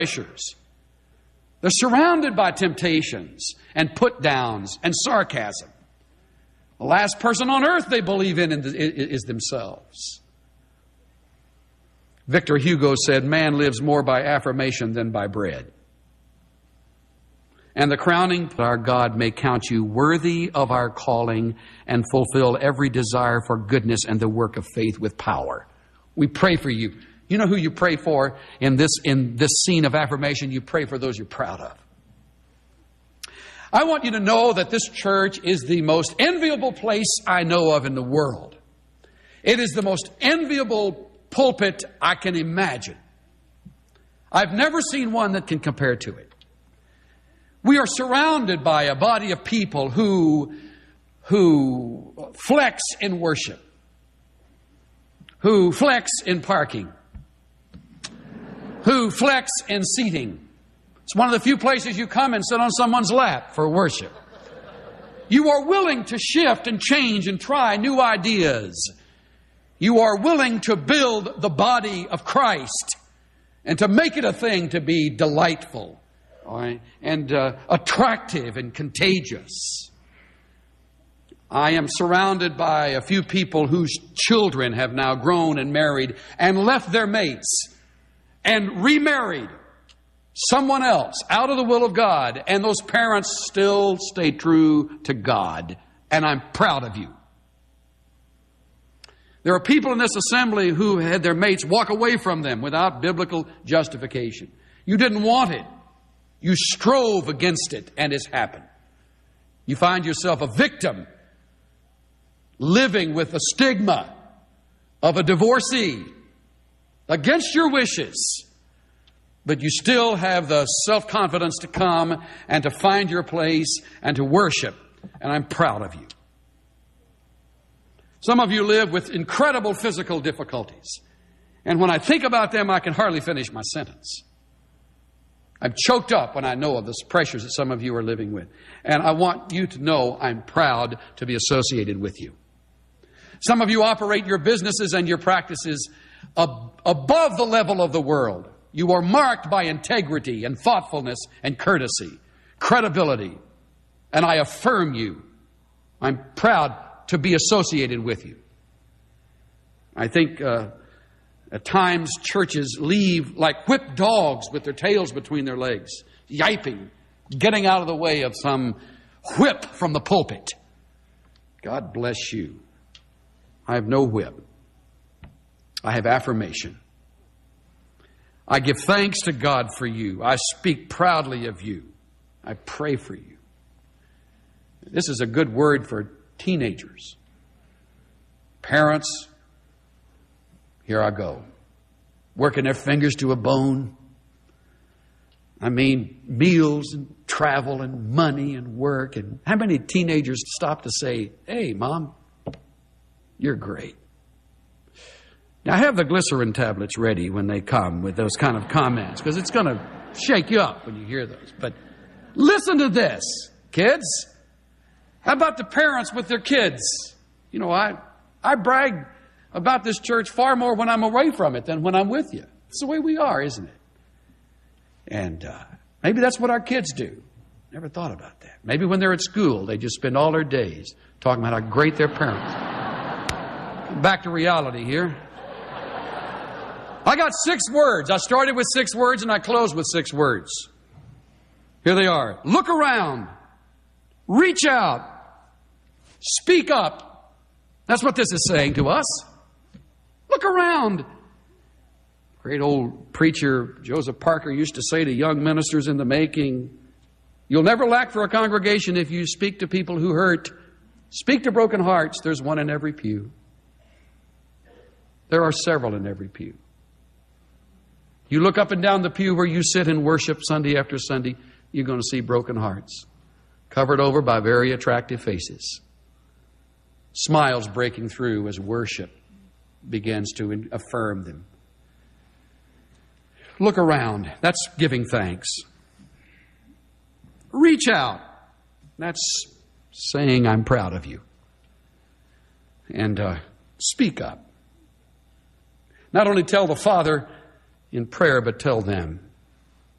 pressures. They're surrounded by temptations and put-downs and sarcasm. The last person on earth they believe in is themselves. Victor Hugo said, "Man lives more by affirmation than by bread." And the crowning, our God may count you worthy of our calling and fulfill every desire for goodness and the work of faith with power. We pray for you. You know who you pray for in this scene of affirmation? You pray for those you're proud of. I want you to know that this church is the most enviable place I know of in the world. It is the most enviable pulpit I can imagine. I've never seen one that can compare to it. We are surrounded by a body of people who flex in worship, who flex in parking, who flex in seating. It's one of the few places you come and sit on someone's lap for worship. You are willing to shift and change and try new ideas. You are willing to build the body of Christ and to make it a thing to be delightful. All right, and attractive and contagious. I am surrounded by a few people whose children have now grown and married and left their mates and remarried someone else out of the will of God. And those parents still stay true to God. And I'm proud of you. There are people in this assembly who had their mates walk away from them without biblical justification. You didn't want it. You strove against it, and it's happened. You find yourself a victim, living with the stigma of a divorcee against your wishes. But you still have the self-confidence to come and to find your place and to worship. And I'm proud of you. Some of you live with incredible physical difficulties. And when I think about them, I can hardly finish my sentence. I'm choked up when I know of the pressures that some of you are living with. And I want you to know I'm proud to be associated with you. Some of you operate your businesses and your practices above the level of the world. You are marked by integrity and thoughtfulness and courtesy, credibility. And I affirm you. I'm proud to be associated with you. I think at times, churches leave like whipped dogs with their tails between their legs, yiping, getting out of the way of some whip from the pulpit. God bless you. I have no whip. I have affirmation. I give thanks to God for you. I speak proudly of you. I pray for you. This is a good word for teenagers. Parents, here I go. Working their fingers to a bone. I mean, meals and travel and money and work. And how many teenagers stop to say, "Hey, Mom, you're great." Now, have the glycerin tablets ready when they come with those kind of comments, because it's going to shake you up when you hear those. But listen to this, kids. How about the parents with their kids? You know, I brag about this church far more when I'm away from it than when I'm with you. It's the way we are, isn't it? And maybe that's what our kids do. Never thought about that. Maybe when they're at school, they just spend all their days talking about how great their parents are. Back to reality here. I got 6 words. I started with 6 words and I closed with 6 words. Here they are. Look around. Reach out. Speak up. That's what this is saying to us. Look around. Great old preacher Joseph Parker used to say to young ministers in the making, "You'll never lack for a congregation if you speak to people who hurt. Speak to broken hearts. There's one in every pew." There are several in every pew. You look up and down the pew where you sit and worship Sunday after Sunday, you're going to see broken hearts, covered over by very attractive faces. Smiles breaking through as worship begins to affirm them. Look around. That's giving thanks. Reach out. That's saying I'm proud of you. And speak up. Not only tell the Father in prayer, but tell them.